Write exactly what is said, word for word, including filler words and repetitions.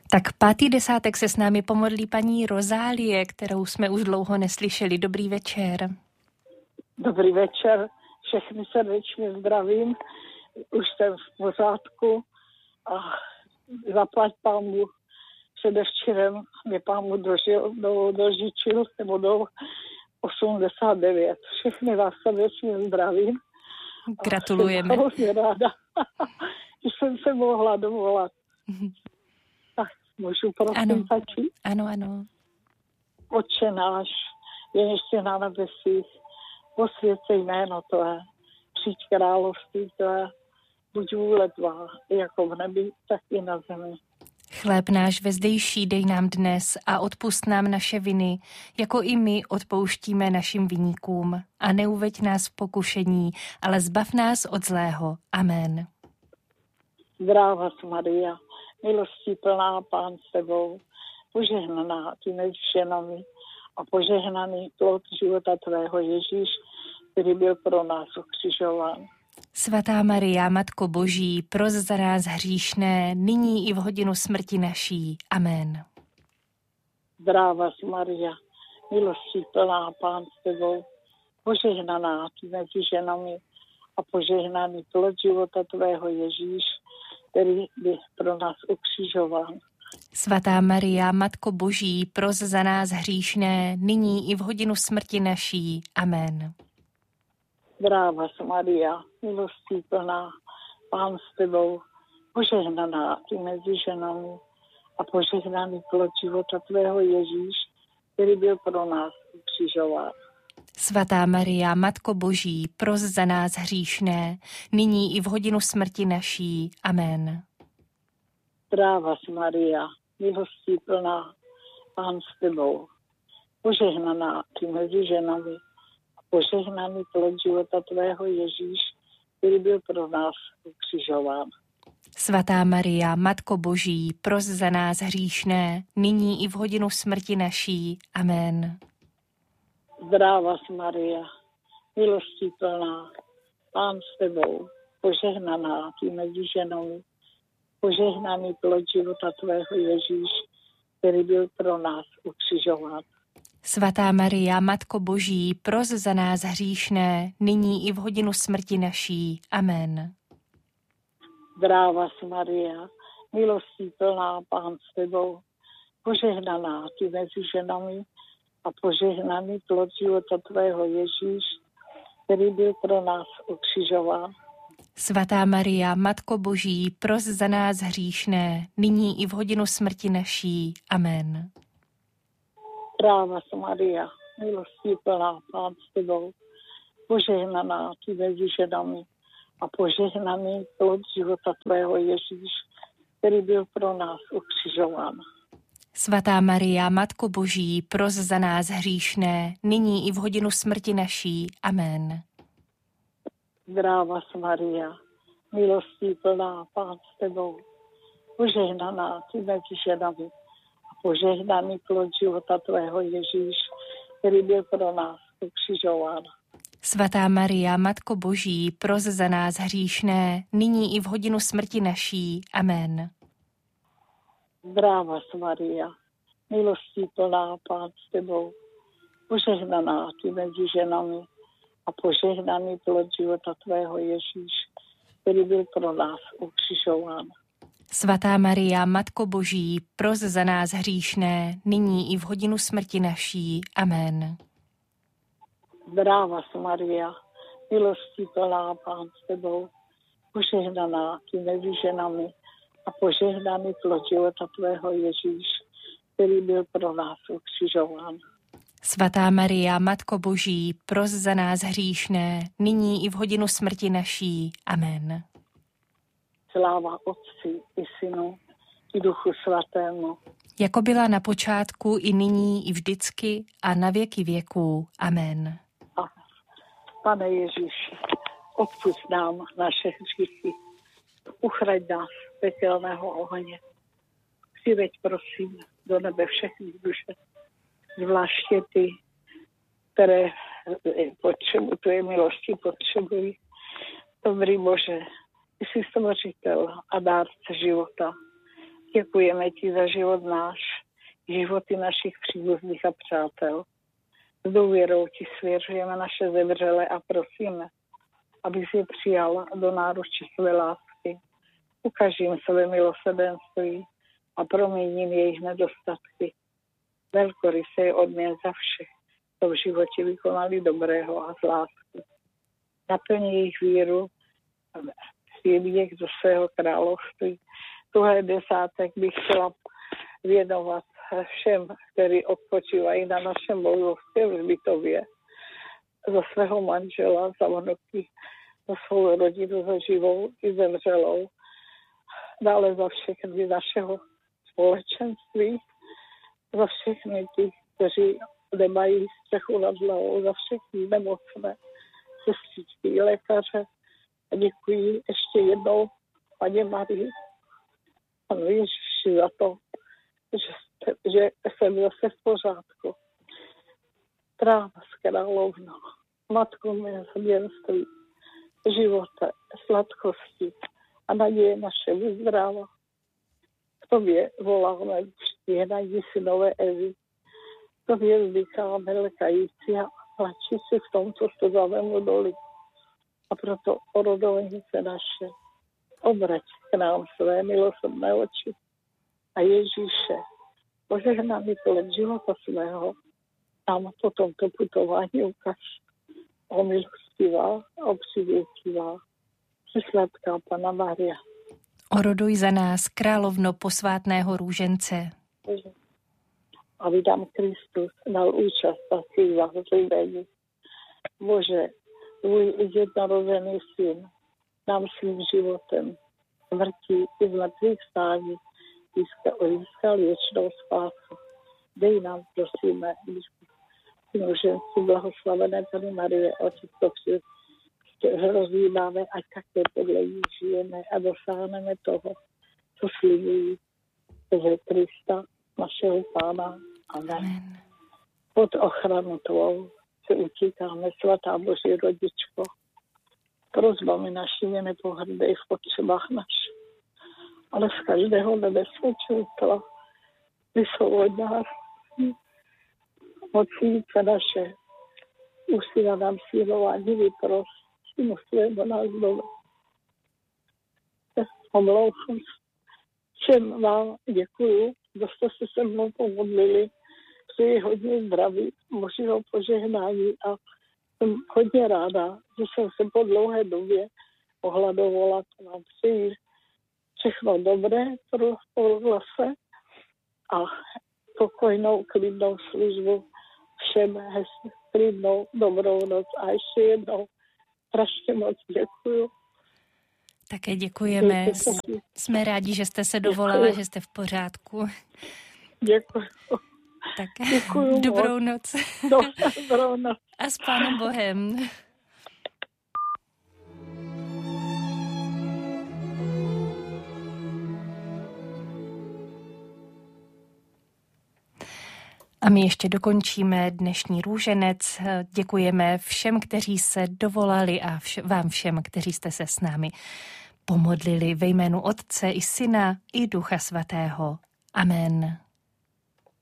Tak pátý desátek se s námi pomodlí paní Rozálie, kterou jsme už dlouho neslyšeli. Dobrý večer. Dobrý večer, všechny srdečně zdravím, už jsem v pořádku a zaplať pámu, předevčírem mě pámu dožil, do, dožičil, nebo do osmdesát devět. Všechny vás srdečně zdravím. Gratulujeme. Jsem hrozně ráda, že jsem se mohla dovolat. Tak můžu prosím začít? Ano, ano. Otče náš, jenž jsi na nebesích, posvěd se jméno tvé, přijď království tvé, buď vůle tvá, jako v nebi, tak i na zemi. Chléb náš vezdejší dej nám dnes a odpusť nám naše viny, jako i my odpouštíme našim viníkům. A neuveď nás v pokušení, ale zbav nás od zlého. Amen. Zdráva Maria, milostí plná Pán s tebou, požehnaná ty mezi ženami a požehnaný plod života tvého Ježíš, který byl pro nás ukřižován. Svatá Maria, Matko Boží, pros za nás hříšné, nyní i v hodinu smrti naší. Amen. Zdráva Maria, milostí plná Pán s tebou, požehnaná ty mezi ženami a požehnaný plod života tvého Ježíš, který byl pro nás ukřižován. Svatá Maria, Matko Boží, pros za nás hříšné, nyní i v hodinu smrti naší. Amen. Zdráva Maria, milostí plná, Pán s tebou, požehnaná ty mezi ženami a požehnaný plod života tvého Ježíš, který byl pro nás ukřižován. Svatá Maria, Matko Boží, pros za nás hříšné, nyní i v hodinu smrti naší. Amen. Zdráva Maria, milostí plná, Pán s tebou, požehnaná ty mezi ženami a požehnaný plod života tvého Ježíš, který byl pro nás ukřižován. Svatá Maria, Matko Boží, pros za nás hříšné, nyní i v hodinu smrti naší. Amen. Zdráva Maria, milostí plná, Pán s tebou, požehnaná ty mezi ženami, požehnaný plod života tvého Ježíš, který byl pro nás ukřižován. Svatá Maria, Matko Boží, pros za nás hříšné, nyní i v hodinu smrti naší. Amen. Zdráva Maria, milostí plná, Pán s tebou, požehnaná ty mezi ženami a požehnaný plod života tvého Ježíš, který byl pro nás ukřižován. Svatá Maria, Matko Boží, pros za nás hříšné, nyní i v hodinu smrti naší. Amen. Zdráva Maria, milostí plná, Pán s tebou, požehnaná ty mezi ženami a požehnaný plod života tvého Ježíš, který byl pro nás ukřižován. Svatá Maria, Matko Boží, pros za nás hříšné, nyní i v hodinu smrti naší. Amen. Zdráva Maria, milostí plná, Pán s tebou, požehnaná ty mezi ženami a požehnaný plod života tvého Ježíš, který byl pro nás ukřižován. Svatá Maria, Matko Boží, pros za nás hříšné, nyní i v hodinu smrti naší. Amen. Zdráva Maria, milostí plná, Pán s tebou, požehnaná ty mezi ženami a požehnaný plod života tvého Ježíš, který byl pro nás ukřižován. Svatá Maria, Matko Boží, pros za nás hříšné, nyní i v hodinu smrti naší. Amen. Zdráva Maria, milostí plná, Pán s tebou, požehnaná ty mezi ženami a požehnaný plod života tvého Ježíš, který byl pro nás ukřižován. Svatá Maria, Matko Boží, pros za nás hříšné, nyní i v hodinu smrti naší. Amen. Sláva Otci i Synu i Duchu Svatému. Jako byla na počátku, i nyní, i vždycky, a na věky věků. Amen. A Pane Ježíši, odpusť nám naše hříchy, uchraň nás z pekelného ohně. Přiveď, prosím, do nebe všechny duše, zvláště ty, které potřebují, tvoje milosti potřebují. Dobrý Bože, ty jsi stvořitel a dárce života. Děkujeme ti za život náš, životy našich příbuzných a přátel. S důvěrou ti svěřujeme naše zemřelé a prosíme, aby si je přijal do náručí své lásky. Ukaž jim své milosrdenství a promiň jim jejich nedostatky. Velkoryse je odměn za vše, co v životě vykonali dobrého a z lásky. Naplní jejich víru a příběh do svého království. Tuhle desátek bych chtěla věnovat všem, kteří odpočívají na našem božovství v Zbytově. Za svého manžela, za vnuky, za svou rodinu, za živou i zemřelou. Dále za všechny našeho společenství, za všechny ty, kteří nemají střechu nad hlavou, za všechny nemocné sestřičky i lékaře. A děkuji ještě jednou Paně Marii, Panu Ježíši za to, že, že jsem zase v pořádku. Tráva z královna, matko mé změnství, života, sladkosti a naděje naše vyzdráva. K tobě voláme, žehnají synové Evy. K tobě vzdycháme lekající a plačící v tomto slzavému doli. A proto orodovnice naše, obrať k nám své milosrdné oči. A Ježíše, požehnaný let života svého, nám po tomto putování ukaž. O milostivá, o přivětivá, přesladká Panna Maria. Oroduj za nás, královno posvátného růžence. A vydám Kristus dal účast a svých zahozlivení. Bože, tvůj jednorozený syn nám svým životem smrti i z mrtvých stání získal věčnou spásu. Dej nám, prosíme, množenství blahoslavené Panny Marie, o těchto všech rozvídáme, ať také podle ní žijeme a dosáhneme toho, co slibují skrze Krista, našeho Pána. Amen. Amen. Pod ochranu tvou se utíkáme, svatá Boží rodičko. Prosbami našimi nepohrdej v potřebách našich, ale z každého nebezpečenstva vysvobod nás. Mocnice naše, usíla nám sílování vypros, synu svému nás dole. Omlouvám všem vám děkuju, kdo jste se se mnou pomodlili, přeji hodně zdraví, Božího požehnání a jsem hodně ráda, že jsem se po dlouhé době mohla dovolat vám přeji všechno dobré pro rozhlase a pokojnou, klidnou službu všem, klidnou, dobrou noc a ještě jednou strašně moc děkuju. Také děkujeme. Jsme rádi, že jste se dovolala, děkuju. Že jste v pořádku. Děkuju. Tak děkuju dobrou noc. Dobrou noc. A s Pánem Bohem. A my ještě dokončíme dnešní růženec. Děkujeme všem, kteří se dovolali a vš- vám všem, kteří jste se s námi pomodlili ve jménu Otce i Syna i Ducha Svatého. Amen.